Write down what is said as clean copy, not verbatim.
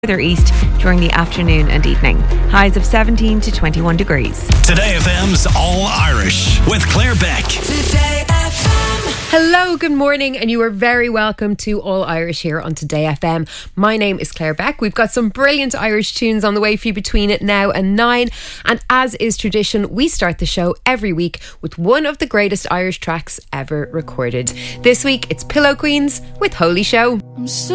further east during the afternoon and evening. Highs of 17 to 21 degrees. Today FM's All Irish with Claire Beck. Today FM. Hello, good morning, and you are very welcome to All Irish here on Today FM. My name is Claire Beck. We've got some brilliant Irish tunes on the way for you between it now and 9. And as is tradition, we start the show every week with one of the greatest Irish tracks ever recorded. This week, it's Pillow Queens with Holy Show.